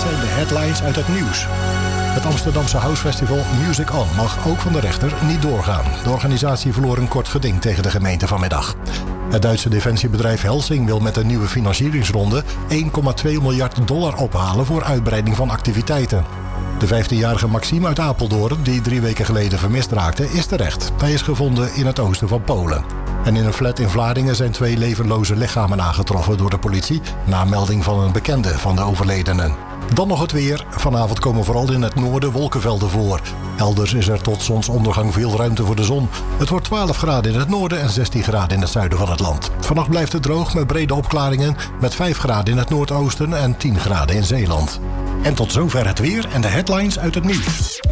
zijn de headlines uit het nieuws. Het Amsterdamse Housefestival Music On mag ook van de rechter niet doorgaan. De organisatie verloor een kort geding tegen de gemeente vanmiddag. Het Duitse defensiebedrijf Helsing wil met een nieuwe financieringsronde $1,2 miljard ophalen voor uitbreiding van activiteiten. De 15-jarige Maxime uit Apeldoorn, die 3 weken geleden vermist raakte, is terecht. Hij is gevonden in het oosten van Polen. En in een flat in Vlaardingen zijn 2 levenloze lichamen aangetroffen door de politie na melding van een bekende van de overledenen. Dan nog het weer. Vanavond komen vooral in het noorden wolkenvelden voor. Elders is er tot zonsondergang veel ruimte voor de zon. Het wordt 12 graden in het noorden en 16 graden in het zuiden van het land. Vannacht blijft het droog met brede opklaringen met 5 graden in het noordoosten en 10 graden in Zeeland. En tot zover het weer en de headlines uit het nieuws.